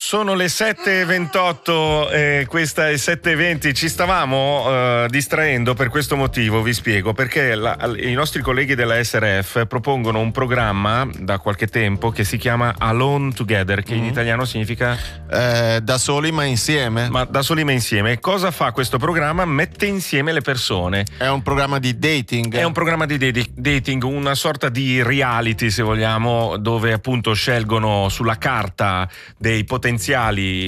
Sono le 7:28, questa è 7:20. Ci stavamo distraendo per questo motivo, vi spiego, perché i nostri colleghi della SRF propongono un programma da qualche tempo che si chiama Alone Together, che in italiano significa da soli ma insieme. Ma da soli ma insieme. E cosa fa questo programma? Mette insieme le persone. È un programma di dating. È un programma di dating, una sorta di reality, se vogliamo, dove appunto scelgono sulla carta dei potenziali